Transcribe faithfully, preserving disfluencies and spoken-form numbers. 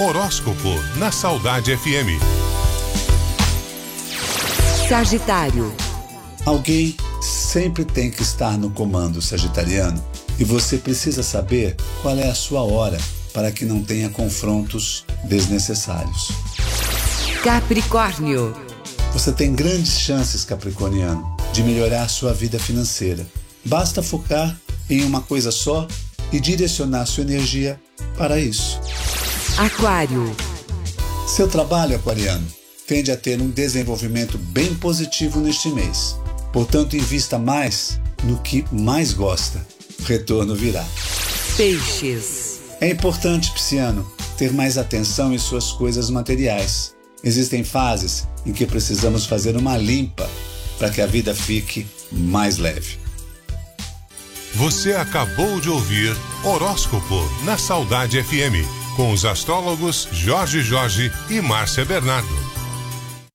Horóscopo na Saudade F M. Sagitário. Alguém sempre tem que estar no comando sagitariano e você precisa saber qual é a sua hora para que não tenha confrontos desnecessários. Capricórnio. Você tem grandes chances, capricorniano, de melhorar sua vida financeira. Basta focar em uma coisa só e direcionar sua energia para isso. Aquário. Seu trabalho, aquariano, tende a ter um desenvolvimento bem positivo neste mês. Portanto, invista mais no que mais gosta. O retorno virá. Peixes. É importante, pisciano, ter mais atenção em suas coisas materiais. Existem fases em que precisamos fazer uma limpa para que a vida fique mais leve. Você acabou de ouvir Horóscopo na Saudade F M, com os astrólogos Jorge Jorge e Márcia Bernardo.